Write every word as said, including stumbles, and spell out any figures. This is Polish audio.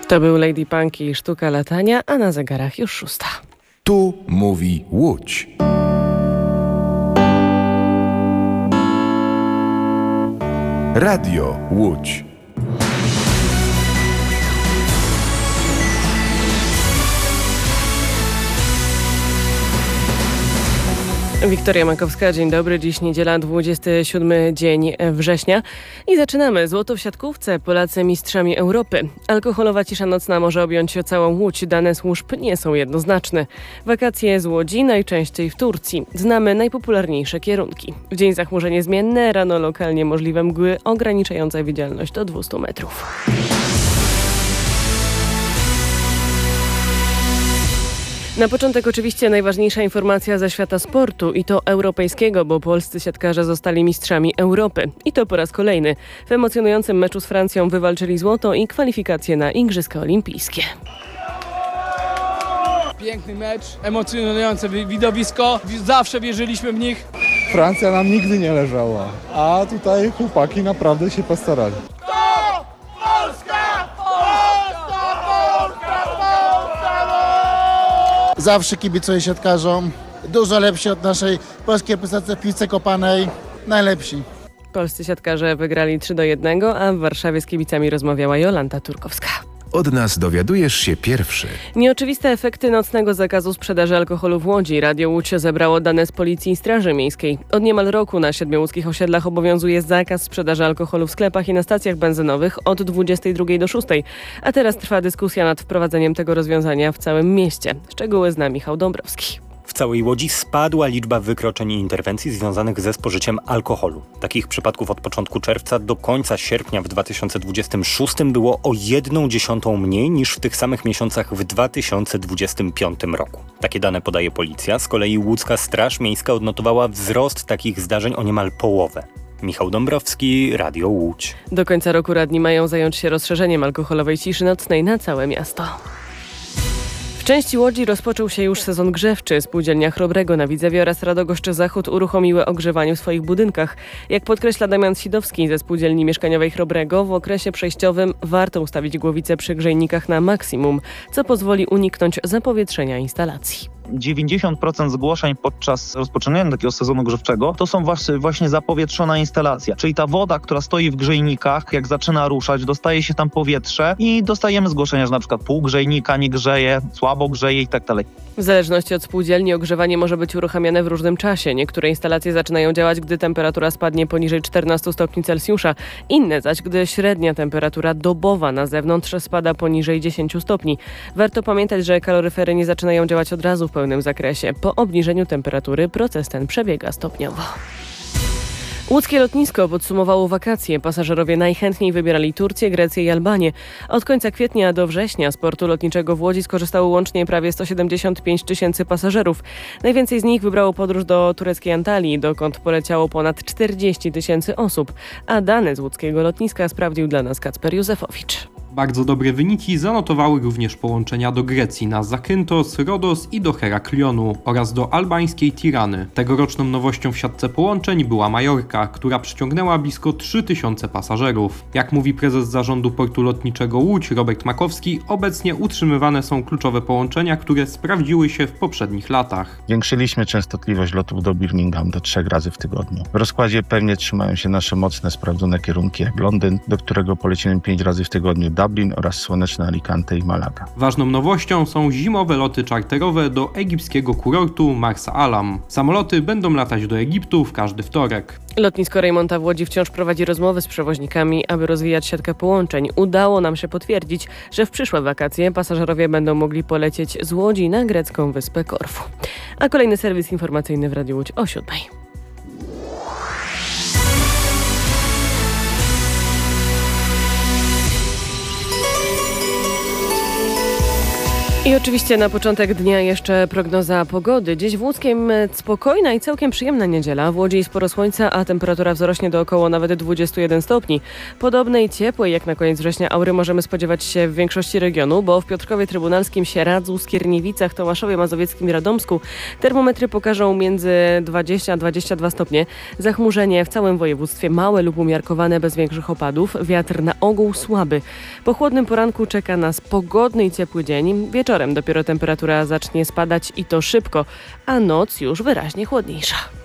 To był Lady Punk i Sztuka latania, a na zegarach już szósta. Tu mówi Łódź. Radio Łódź. Wiktoria Makowska, dzień dobry. Dziś niedziela, dwudziesty siódmy dzień września i zaczynamy. Złoto w siatkówce. Polacy mistrzami Europy. Alkoholowa cisza nocna może objąć całą Łódź. Dane służb nie są jednoznaczne. Wakacje z Łodzi najczęściej w Turcji. Znamy najpopularniejsze kierunki. W dzień zachmurzenie zmienne, rano lokalnie możliwe mgły ograniczające widzialność do dwieście metrów. Na początek oczywiście najważniejsza informacja ze świata sportu i to europejskiego, bo polscy siatkarze zostali mistrzami Europy. I to po raz kolejny. W emocjonującym meczu z Francją wywalczyli złoto i kwalifikacje na Igrzyska Olimpijskie. Piękny mecz, emocjonujące widowisko, zawsze wierzyliśmy w nich. Francja nam nigdy nie leżała, a tutaj chłopaki naprawdę się postarali. Zawsze kibicuję siatkarzom, dużo lepsi od naszej polskiej reprezentacji w piłce kopanej, najlepsi. Polscy siatkarze wygrali trzy do jednego, a w Warszawie z kibicami rozmawiała Jolanta Turkowska. Od nas dowiadujesz się pierwszy. Nieoczywiste efekty nocnego zakazu sprzedaży alkoholu w Łodzi. Radio Łódź zebrało dane z Policji i Straży Miejskiej. Od niemal roku na siedmiu łódzkich osiedlach obowiązuje zakaz sprzedaży alkoholu w sklepach i na stacjach benzynowych od dwudziestej drugiej do szóstej. A teraz trwa dyskusja nad wprowadzeniem tego rozwiązania w całym mieście. Szczegóły zna Michał Dąbrowski. W całej Łodzi spadła liczba wykroczeń i interwencji związanych ze spożyciem alkoholu. Takich przypadków od początku czerwca do końca sierpnia w dwa tysiące dwudziestym szóstym było o jedną dziesiątą mniej niż w tych samych miesiącach w dwa tysiące dwudziestym piątym roku. Takie dane podaje policja, z kolei łódzka Straż Miejska odnotowała wzrost takich zdarzeń o niemal połowę. Michał Dąbrowski, Radio Łódź. Do końca roku radni mają zająć się rozszerzeniem alkoholowej ciszy nocnej na całe miasto. W części Łodzi rozpoczął się już sezon grzewczy. Spółdzielnia Chrobrego na Widzewie oraz Radogoszcz Zachód uruchomiły ogrzewanie w swoich budynkach. Jak podkreśla Damian Sidowski ze Spółdzielni Mieszkaniowej Chrobrego, w okresie przejściowym warto ustawić głowice przy grzejnikach na maksimum, co pozwoli uniknąć zapowietrzenia instalacji. dziewięćdziesiąt procent zgłoszeń podczas rozpoczynania takiego sezonu grzewczego to są właśnie zapowietrzona instalacja, czyli ta woda, która stoi w grzejnikach, jak zaczyna ruszać, dostaje się tam powietrze i dostajemy zgłoszenia, że na przykład pół grzejnika nie grzeje, słabo grzeje i tak dalej. W zależności od spółdzielni ogrzewanie może być uruchamiane w różnym czasie. Niektóre instalacje zaczynają działać, gdy temperatura spadnie poniżej czternastu stopni Celsjusza, inne zaś, gdy średnia temperatura dobowa na zewnątrz spada poniżej dziesięciu stopni. Warto pamiętać, że kaloryfery nie zaczynają działać od razu w pełnym zakresie. Po obniżeniu temperatury proces ten przebiega stopniowo. Łódzkie lotnisko podsumowało wakacje. Pasażerowie najchętniej wybierali Turcję, Grecję i Albanię. Od końca kwietnia do września z portu lotniczego w Łodzi skorzystało łącznie prawie sto siedemdziesiąt pięć tysięcy pasażerów. Najwięcej z nich wybrało podróż do tureckiej Antalii, dokąd poleciało ponad czterdzieści tysięcy osób. A dane z łódzkiego lotniska sprawdził dla nas Kacper Józefowicz. Bardzo dobre wyniki zanotowały również połączenia do Grecji na Zakynthos, Rodos i do Heraklionu oraz do albańskiej Tirany. Tegoroczną nowością w siatce połączeń była Majorka, która przyciągnęła blisko trzy tysiące pasażerów. Jak mówi prezes zarządu portu lotniczego Łódź Robert Makowski, obecnie utrzymywane są kluczowe połączenia, które sprawdziły się w poprzednich latach. Zwiększyliśmy częstotliwość lotów do Birmingham do trzech razy w tygodniu. W rozkładzie pewnie trzymają się nasze mocne, sprawdzone kierunki jak Londyn, do którego polecimy pięć razy w tygodniu, Dublin oraz słoneczne Alicante i Malaga. Ważną nowością są zimowe loty czarterowe do egipskiego kurortu Marsa Alam. Samoloty będą latać do Egiptu w każdy wtorek. Lotnisko Rejmonta w Łodzi wciąż prowadzi rozmowy z przewoźnikami, aby rozwijać siatkę połączeń. Udało nam się potwierdzić, że w przyszłe wakacje pasażerowie będą mogli polecieć z Łodzi na grecką wyspę Korfu. A kolejny serwis informacyjny w Radiu Łódź o siódmej. I oczywiście na początek dnia jeszcze prognoza pogody. Dziś w Łódzkiem spokojna i całkiem przyjemna niedziela. W Łodzi sporo słońca, a temperatura wzrośnie do około nawet dwudziestu jeden stopni. Podobnej ciepłej jak na koniec września aury możemy spodziewać się w większości regionu, bo w Piotrkowie Trybunalskim, Sieradzu, Skierniewicach, Tomaszowie Mazowieckim i Radomsku termometry pokażą między dwadzieścia a dwadzieścia dwa stopnie. Zachmurzenie w całym województwie małe lub umiarkowane bez większych opadów. Wiatr na ogół słaby. Po chłodnym poranku czeka nas pogodny i ciepły dzień. Wieczorem dopiero temperatura zacznie spadać i to szybko, a noc już wyraźnie chłodniejsza.